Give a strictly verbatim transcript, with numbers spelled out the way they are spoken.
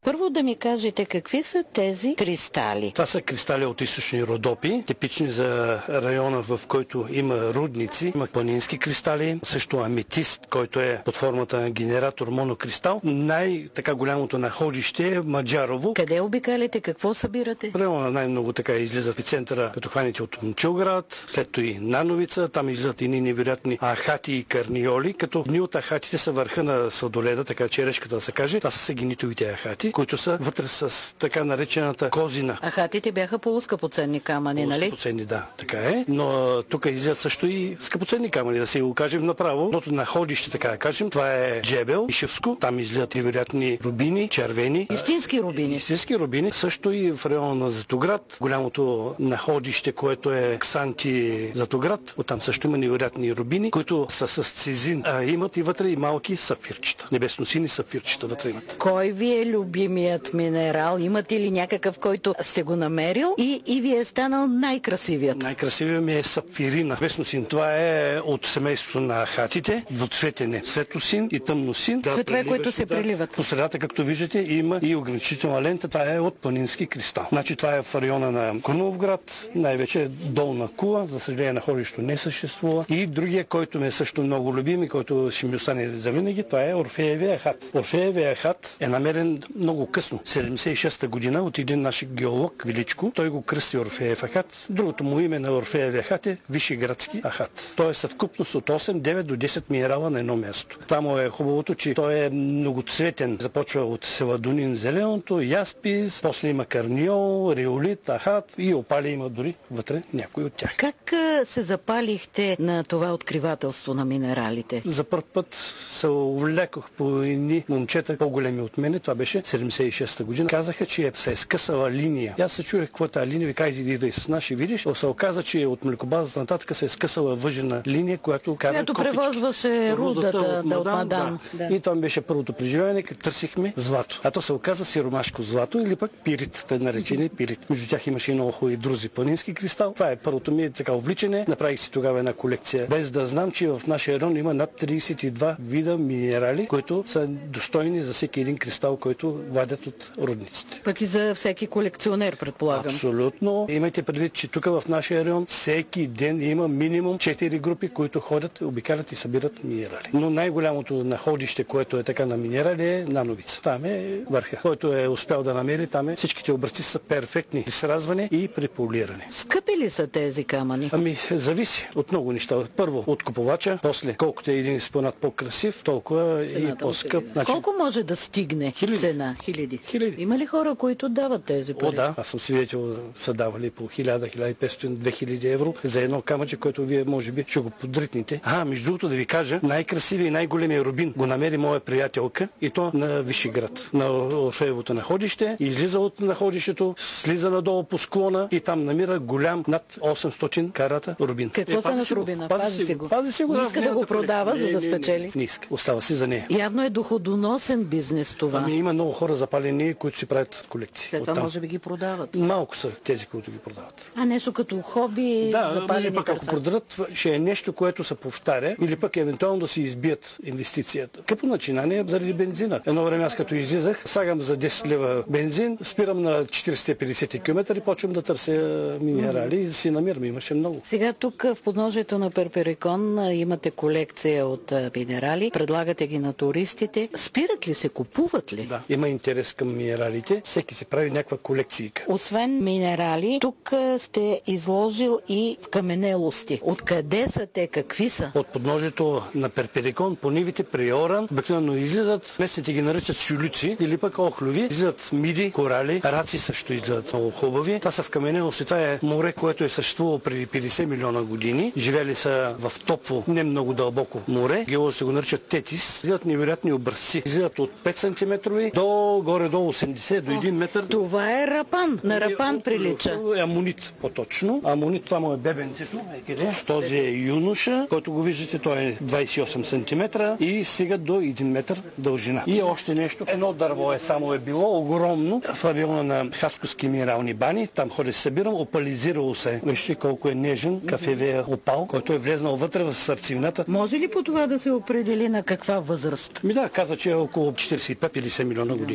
Първо да ми кажете какви са тези кристали. Това са кристали от източни Родопи, типични за района, в който има рудници. Има планински кристали, също аметист, който е под формата на генератор монокристал. Най-така голямото находище е Маджарово. Къде обикалите? Какво събирате? Района най-много така излиза в центъра, като хваните от Момчилград, след това и Нановица. Там излизат и невероятни ахати и карниоли, като дни от ахатите са върха на сладоледа, така черешката да се каже. Това са сегенитовите ахати, които са вътре с така наречената козина. Ахатите бяха полускъпоценни камъни, нали? Полускъпоценни, да, така е. Но тук излизат също и скъпоценни камъни, да си го кажем направо. Ното находище, така да кажем, това е Джебел, Ишевско. Там излизат невероятни рубини, червени. Истински рубини. Истински рубини. Също и в района на Златоград, голямото находище, което е Ксанти Златоград. Оттам също има невероятни рубини, които са с цизин. А имат и вътре и малки сапфирчета. Небесно-сини сапфирчета вътре имат. Кой ви е любимият минерал? Имате ли някакъв, който сте го намерил и, и ви е станал най-красивият? Най-красивият ми е сапфирина. Небесно-син. Това е от семейството на ахатите. Двуцветене. Светлосин и тъмносин. Цветове, които се преливат. По средата, както виждате, има и ограничителна лента. Това е от планински кристал. Значи това е в района на Курновград, най-вече Долна Кула. За съжаление, находището не съществува. И другия, който ми е също много любим и който ще ми остане завинаги, това е Орфеевия ахат. Орфеевия ахат е намерен много късно, седемдесет и шеста година, от един наш геолог Величко. Той го кръсти Орфеев ахат. Другото му име на Орфеевия ахат е Вишеградски ахат. Той е съвкупност от осем, девет до десет минерала на едно място. Там е хубавото, че той е многоцветен. Започва от селадонин зеленото, яспис, после има карниол, реолит, ахат и опали има дори вътре някои от тях. Как се запалихте на това откривателство на минералите? За първ път се увлекох по едни момчета по-големи от мене. Това беше седемдесет и шеста година. Казаха, че се е скъсала линия. Аз се чурих какво е тази линия. Ви кажете, идвай с нас и видиш. Се оказа, че от млекобазата нататък се е скъсала въжена линия, която кара която превозваше рудата да от Мадан. Да. Да. И това беше първото преживяване, като търсихме злато. А то се оказа сиромашко злато или пък пирит, тъй наречени пирит. Между тях имаше и много хубави друзи планински кристал. Това е първото ми така увличане. Направих си тогава една колекция, без да знам, че в нашия район има над тридесет и два вида минерали, които са достойни за всеки един кристал, който вадят от рудниците. Пък и за всеки колекционер, предполагам. Абсолютно. Имайте предвид, че тук в нашия район всеки ден има минимум четири групи, които ходят, обикалят и събират минерали. Но най-голямото находище, което е така на минерали, е Нановица. Там е върха. Който е успял да намери, там е всичките образци са перфектни, сразване и преполиране. Скъпи ли са тези камъни? Ами, зависи от много неща. Първо от купувача, после колкото е един експонат по-красив, толкова и по-скъп. Значи... Колко може да стигне Хиляди. цена? Хиляди. Хиляди. Има ли хора, които дават тези пари? О, да. Аз съм свидетел, са давали по хиляда, хиляда и петстотин, две хиляди евро за едно камъче, което вие може би ще го подритните. А, между другото да ви кажа, най-красивия и най-големия рубин го намери моя приятелка и то на Вишеград, на Орфеевото находище. Излиза от находището, слиза надолу по склона и там намира голям над осемстотин карата рубин. Какво са на рубина? Пази си го. Пази си го. Не иска да го продава, за да спечели. Не иска. Остава си за нея. Явно е доходоносен бизнес това. Ами има много хора запалени, които си правят колекции. След това може би ги продават. Малко са тези, които ги продават. А нещо като хоби, да, запалени или пък ако продадат, ще е нещо, което се повтаря, или пък евентуално да си избият инвестицията. Къпо начинание заради бензина. Едно време аз като излизах, сагам за десет лева бензин, спирам на четиристотин и петдесет километра и почвам да търся минерали и да си намирам. Имаше много. Сега тук в подножието на Перперикон имате колекция от минерали, предлагате ги на туристите. Спират ли се, купуват ли? Да, има интерес към минералите. Всеки се прави някаква колекцийка. Освен минерали, тук сте изложил и каменелости. Откъде са те? Какви са? От подножието на Перперикон, по нивите при Оран, обикновено излизат, местните ги наричат шулюци или пък охлюви. Излизат миди, корали, раци също излизат много хубави. Това са в каменелости. Това е море, което е съществувало преди петдесет милиона години. Живели са в топло, не много дълбоко море. Геолозите го наричат тетис. Излизат невероятни образци. Излизат от пет сантиметрови до горе-долу осемдесет до един метър. Това е рапан. На рапан прилича. Амонит по-точно. Амонит, това му е бебенцето. Този е юноша, който го виждате, той е двадесет и осем сантиметра и стига до един метър дължина. И още нещо. Едно дърво е само е било огромно. Това е било на Хасковски минерални бани. Там ходи се събирам, опализирало се. Вижте колко е нежен кафевия опал, който е влезнал вътре в сърцевината. Може ли по това да се определи на каква възраст? Ми да, каза, че е около четиридесет и пет до петдесет милиона години.